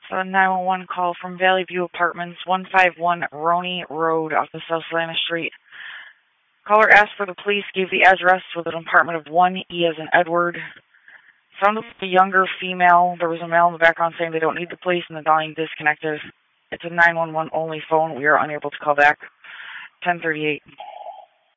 So a 911 call from Valley View Apartments, 151 Roney Road off of South Salina Street. Caller asked for the police, gave the address with an apartment of 1E as in Edward. Sounded like a younger female. There was a male in the background saying they don't need the police and the line disconnected. It's a 911 only phone. We are unable to call back. 1038.